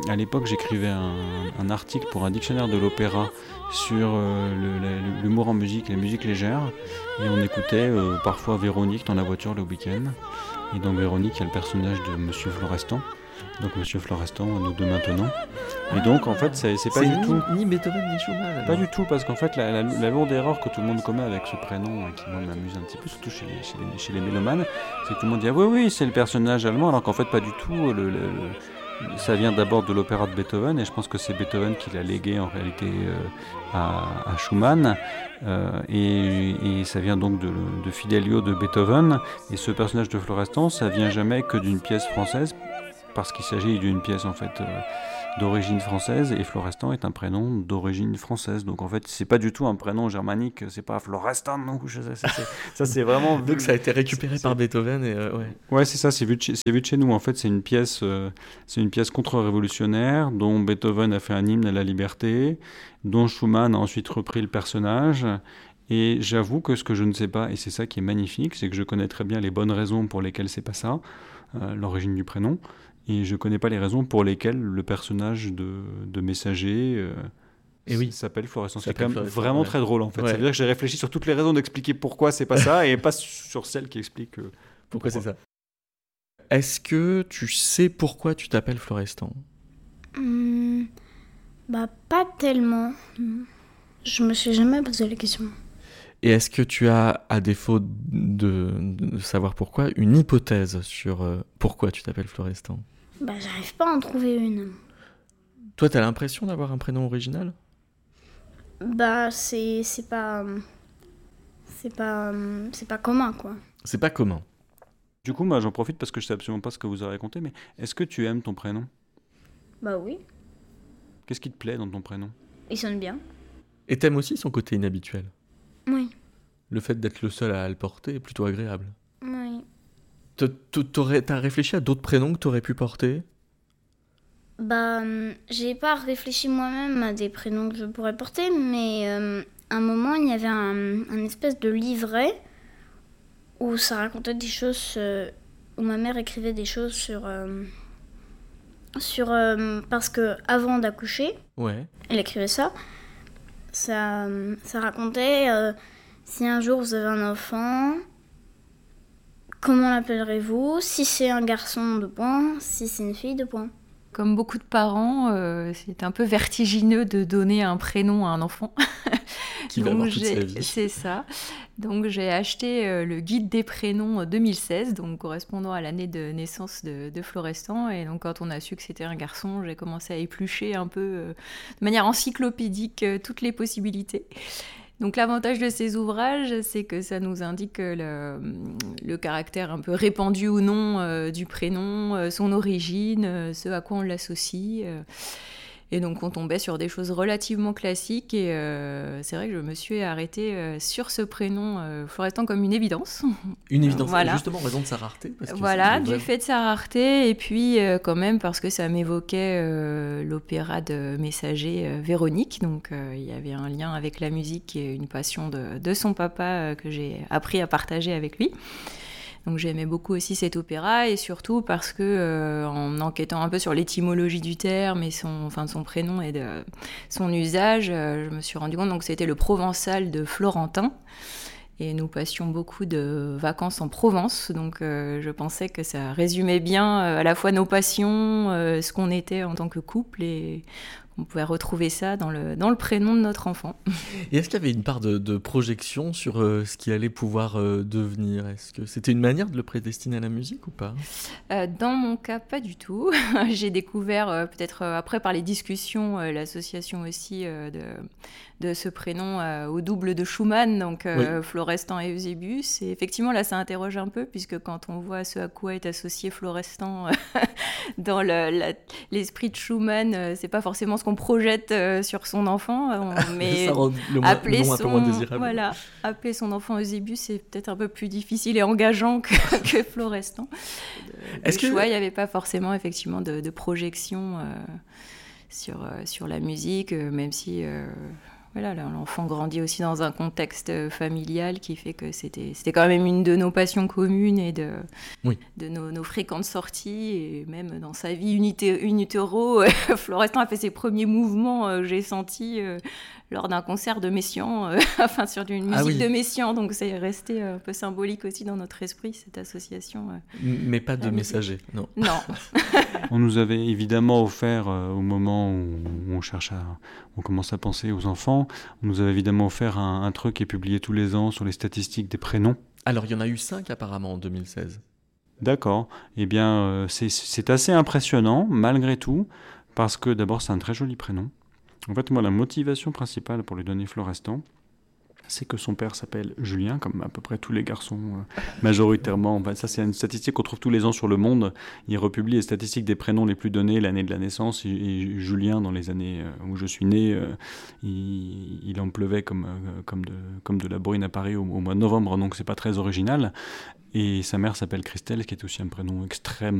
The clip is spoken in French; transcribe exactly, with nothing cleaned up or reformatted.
à l'époque, j'écrivais un, un article pour un dictionnaire de l'opéra sur euh, le, la, l'humour en musique, la musique légère. Et on écoutait euh, parfois Véronique dans la voiture le week-end. Et donc Véronique, il y a le personnage de Monsieur Florestan. Donc Monsieur Florestan, nous deux maintenant. Et donc en fait, c'est, c'est pas c'est du ni, tout... ni Beethoven ni Schumann. Alors. Pas du tout, parce qu'en fait, la, la, la lourde erreur que tout le monde commet avec ce prénom, qui moi m'amuse un petit peu, surtout chez les, chez les, chez les mélomanes, c'est que tout le monde dit « Ah oui, oui, c'est le personnage allemand », alors qu'en fait, pas du tout. Le, le, le, ça vient d'abord de l'opéra de Beethoven, et je pense que c'est Beethoven qui l'a légué en réalité euh, à, à Schumann, euh, et, et ça vient donc de, de Fidelio de Beethoven, et ce personnage de Florestan, ça vient jamais que d'une pièce française, parce qu'il s'agit d'une pièce en fait... Euh, d'origine française, et Florestan est un prénom d'origine française. Donc en fait, c'est pas du tout un prénom germanique, c'est pas Florestan, non, je sais, c'est, c'est, ça c'est vraiment... Donc ça a été récupéré c'est, par c'est... Beethoven et euh, ouais. Ouais, c'est ça, c'est vu, de chez, c'est vu de chez nous. En fait, c'est une pièce, euh, c'est une pièce contre-révolutionnaire dont Beethoven a fait un hymne à la liberté, dont Schumann a ensuite repris le personnage. Et j'avoue que ce que je ne sais pas, et c'est ça qui est magnifique, c'est que je connais très bien les bonnes raisons pour lesquelles c'est pas ça, euh, l'origine du prénom. Et je ne connais pas les raisons pour lesquelles le personnage de, de Messager euh, et oui. s'appelle Florestan. C'est s'appelle quand même Florestan, vraiment ouais. très drôle en fait. Ouais. Ça veut dire que j'ai réfléchi sur toutes les raisons d'expliquer pourquoi c'est pas ça et pas sur celles qui expliquent euh, pourquoi, pourquoi c'est ça. Est-ce que tu sais pourquoi tu t'appelles Florestan ? Mmh, Bah pas tellement. Je me suis jamais posé la question. Et est-ce que tu as, à défaut de, de savoir pourquoi, une hypothèse sur euh, pourquoi tu t'appelles Florestan ? Bah j'arrive pas à en trouver une. Toi, t'as l'impression d'avoir un prénom original ? Bah c'est c'est pas c'est pas c'est pas commun quoi. C'est pas commun. Du coup, moi j'en profite parce que je sais absolument pas ce que vous avez raconté, mais est-ce que tu aimes ton prénom ? Bah oui. Qu'est-ce qui te plaît dans ton prénom ? Il sonne bien. Et t'aimes aussi son côté inhabituel ? Oui. Le fait d'être le seul à le porter est plutôt agréable. Oui. T'as réfléchi à d'autres prénoms que t'aurais pu porter ? Bah, j'ai pas réfléchi moi-même à des prénoms que je pourrais porter, mais euh, à un moment, il y avait un, un espèce de livret où ça racontait des choses, euh, où ma mère écrivait des choses sur... Euh, sur euh, parce que avant d'accoucher, ouais. elle écrivait ça. Ça, ça racontait euh, si un jour vous avez un enfant, comment l'appellerez-vous ? Si c'est un garçon, deux points. Si c'est une fille, deux points. Comme beaucoup de parents, euh, c'est un peu vertigineux de donner un prénom à un enfant. Qui va avoir toute sa vie. C'est ça. Donc j'ai acheté euh, le guide des prénoms deux mille seize, donc correspondant à l'année de naissance de, de Florestan. Et donc quand on a su que c'était un garçon, j'ai commencé à éplucher un peu euh, de manière encyclopédique euh, toutes les possibilités. Donc l'avantage de ces ouvrages, c'est que ça nous indique le, le caractère un peu répandu ou non euh, du prénom, euh, son origine, euh, ce à quoi on l'associe. Euh, et donc on tombait sur des choses relativement classiques et euh, c'est vrai que je me suis arrêtée euh, sur ce prénom euh, Florestan comme une évidence. Une évidence, voilà. Justement en raison de sa rareté. Parce que voilà, du vrai... fait de sa rareté et puis euh, quand même parce que ça m'évoquait euh, l'opéra de Messager euh, Véronique, donc euh, il y avait un lien avec la musique et une passion de, de son papa euh, que j'ai appris à partager avec lui. Donc j'aimais beaucoup aussi cet opéra et surtout parce que euh, en enquêtant un peu sur l'étymologie du terme et son, enfin de son prénom et de son usage, euh, je me suis rendu compte donc c'était le provençal de Florentin. Et nous passions beaucoup de vacances en Provence, donc euh, je pensais que ça résumait bien euh, à la fois nos passions, euh, ce qu'on était en tant que couple, et on pouvait retrouver ça dans le, dans le prénom de notre enfant. Et est-ce qu'il y avait une part de, de projection sur euh, ce qu'il allait pouvoir euh, devenir ? Est-ce que c'était une manière de le prédestiner à la musique ou pas ? euh, Dans mon cas, pas du tout. J'ai découvert, euh, peut-être euh, après par les discussions, euh, l'association aussi euh, de... de ce prénom euh, au double de Schumann, donc euh, oui. Florestan et Eusebius. Et effectivement, là, ça interroge un peu, puisque quand on voit ce à quoi est associé Florestan euh, dans le, la, l'esprit de Schumann, euh, c'est pas forcément ce qu'on projette euh, sur son enfant, on, mais ça rend le moins, appeler, le nom son, un peu moins désirable. Voilà, appeler son enfant Eusebius, c'est peut-être un peu plus difficile et engageant que, que Florestan. Est-ce que choix, il n'y avait pas forcément effectivement de, de projection euh, sur, euh, sur la musique, euh, même si... Euh, voilà, là, l'enfant grandit aussi dans un contexte familial qui fait que c'était, c'était quand même une de nos passions communes et de, oui. de nos, nos fréquentes sorties. Et même dans sa vie in utero, Florestan a fait ses premiers mouvements, euh, j'ai senti, euh, lors d'un concert de Messiaen, euh, enfin sur une musique ah oui. de Messiaen. Donc c'est resté un peu symbolique aussi dans notre esprit, cette association. Euh, Mais pas de messager, non. Non. On nous avait évidemment offert, euh, au moment où on cherche à, on commence à penser aux enfants, on nous avait évidemment offert un, un truc qui est publié tous les ans sur les statistiques des prénoms. Alors il y en a eu cinq apparemment en deux mille seize. D'accord. Eh bien, euh, c'est, c'est assez impressionnant malgré tout, parce que d'abord c'est un très joli prénom. En fait, moi, la motivation principale pour lui donner Florestan, c'est que son père s'appelle Julien, comme à peu près tous les garçons, euh, majoritairement. Enfin, ça, c'est une statistique qu'on trouve tous les ans sur Le Monde. Il republie les statistiques des prénoms les plus donnés, l'année de la naissance. Et, et Julien, dans les années euh, où je suis né, euh, il, il en pleuvait comme, euh, comme, de, comme de la bruine à Paris au, au mois de novembre, donc c'est pas très original. Et sa mère s'appelle Christelle, qui est aussi un prénom extrêmement